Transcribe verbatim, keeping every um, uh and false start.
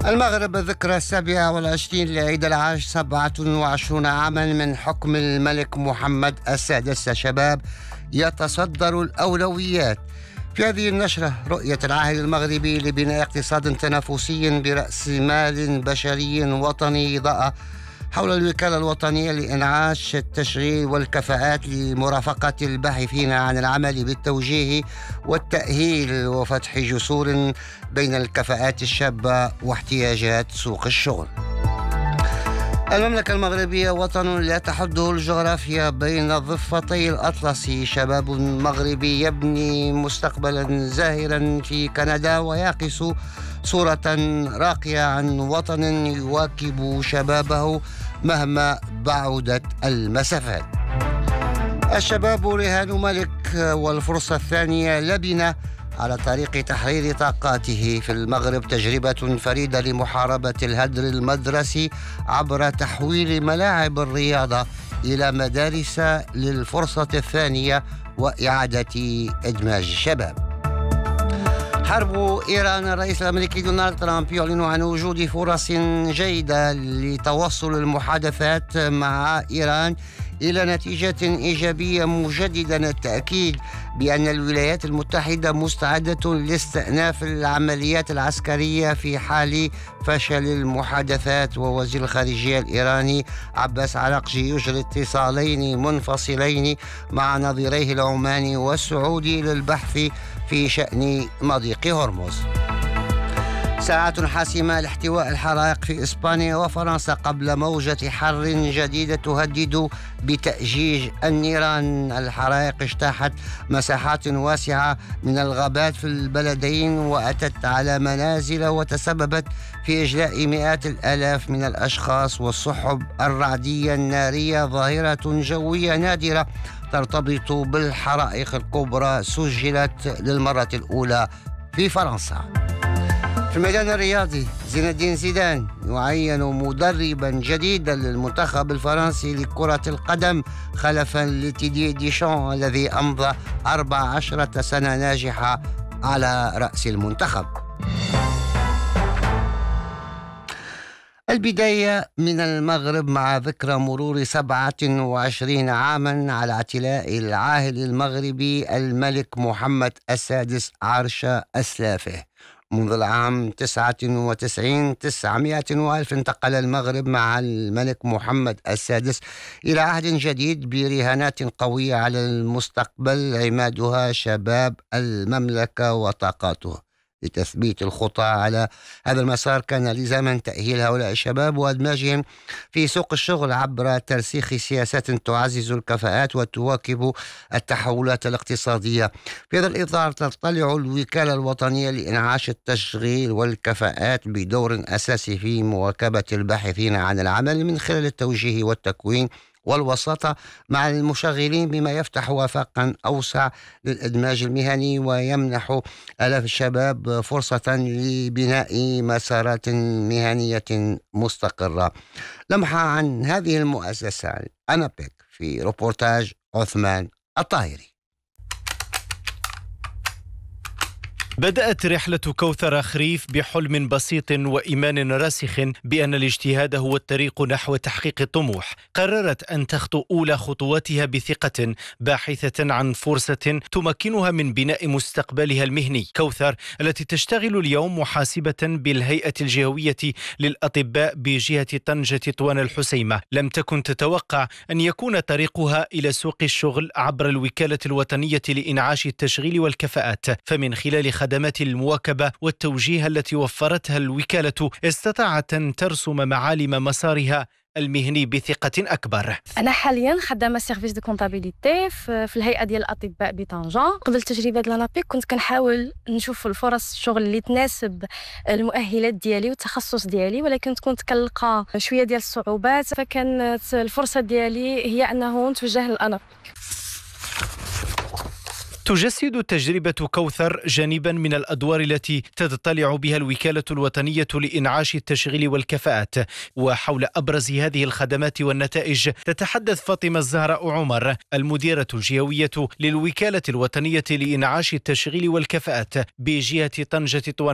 المغرب الذكرى السابعة والعشرين لعيد العاش، سبعة وعشرون عاما من حكم الملك محمد السادس. شباب يتصدر الأولويات. في هذه النشرة رؤية العاهل المغربي لبناء اقتصاد تنافسي برأس مال بشري وطني ضاء حول الوكالة الوطنية لإنعاش التشغيل والكفاءات لمرافقة الباحثين عن العمل بالتوجيه والتأهيل وفتح جسور بين الكفاءات الشابة واحتياجات سوق الشغل. المملكة المغربية وطن لا تحده الجغرافيا بين ضفتي الأطلسي. شباب مغربي يبني مستقبلا زاهرا في كندا ويعكس صورة راقية عن وطن يواكب شبابه مهما بعدت المسافات. الشباب رهان ملك، والفرصة الثانية لبنة على طريق تحرير طاقاته. في المغرب تجربة فريدة لمحاربة الهدر المدرسي عبر تحويل ملاعب الرياضة إلى مدارس للفرصة الثانية وإعادة إدماج الشباب. حرب إيران. الرئيس الأمريكي دونالد ترامب يعلن عن وجود فرص جيدة لتوصل المحادثات مع إيران إلى نتيجة إيجابية، مجددا التأكيد بأن الولايات المتحدة مستعدة لاستئناف العمليات العسكرية في حال فشل المحادثات. ووزير الخارجية الإيراني عباس عراقجي يجري اتصالين منفصلين مع نظيريه العماني والسعودي للبحث في شأن مضيق هرمز. ساعات حاسمة لاحتواء الحرائق في إسبانيا وفرنسا قبل موجة حر جديدة تهدد بتأجيج النيران. الحرائق اجتاحت مساحات واسعة من الغابات في البلدين وأتت على منازل وتسببت في إجلاء مئات الآلاف من الأشخاص. والسحب الرعدية النارية ظاهرة جوية نادرة ترتبط بالحرائق الكبرى سجلت للمرة الأولى في فرنسا. في الميدان الرياضي زين الدين زيدان يعين مدربا جديدا للمنتخب الفرنسي لكرة القدم خلفا لتيدي ديشان الذي أمضى أربع عشرة سنة ناجحة على رأس المنتخب. البداية من المغرب مع ذكرى مرور سبعة وعشرين عاما على اعتلاء العاهل المغربي الملك محمد السادس عرش أسلافه. منذ العام تسعة وتسعين تسعمائة وألف انتقل المغرب مع الملك محمد السادس إلى عهد جديد برهانات قوية على المستقبل عمادها شباب المملكة وطاقاته. لتثبيت الخطى على هذا المسار كان لزاما تأهيل هؤلاء الشباب وإدماجهم في سوق الشغل عبر ترسيخ سياسات تعزز الكفاءات وتواكب التحولات الاقتصادية. في هذا الإطار تطلع الوكالة الوطنية لإنعاش التشغيل والكفاءات بدور أساسي في مواكبة الباحثين عن العمل من خلال التوجيه والتكوين والوساطة مع المشغلين، بما يفتح آفاقا أوسع للإدماج المهني ويمنح آلاف الشباب فرصة لبناء مسارات مهنية مستقرة. لمحة عن هذه المؤسسة أنابيك في روبورتاج عثمان الطاهري. بدأت رحلة كوثر خريف بحلم بسيط وإيمان راسخ بأن الاجتهاد هو الطريق نحو تحقيق الطموح. قررت أن تخطو أولى خطواتها بثقة، باحثة عن فرصة تمكنها من بناء مستقبلها المهني. كوثر التي تشتغل اليوم محاسبة بالهيئة الجهوية للأطباء بجهة طنجة طوان الحسيمة، لم تكن تتوقع أن يكون طريقها إلى سوق الشغل عبر الوكالة الوطنية لإنعاش التشغيل والكفاءات. فمن خلال خدمات المواكبة والتوجيه التي وفرتها الوكالة استطاعت أن ترسم معالم مسارها المهني بثقة أكبر. أنا حاليا خدامة سيرفيس دو كونتابيليتي في الهيئة ديال الأطباء بطنجة. قبل التجربة ديال لانابيك كنت كنحاول نشوف الفرص الشغل اللي تناسب المؤهلات ديالي والتخصص ديالي، ولكن كنت كنلقى شوية ديال الصعوبات، فكانت الفرصة ديالي هي أنه نتوجه للأنابيك. تجسد تجربة كوثر جانبا من الأدوار التي تتطلع بها الوكالة الوطنية لإنعاش التشغيل والكفاءات. وحول أبرز هذه الخدمات والنتائج تتحدث فاطمة الزهراء عمر، المديرة الجهوية للوكالة الوطنية لإنعاش التشغيل والكفاءات بجهة طنجة طوان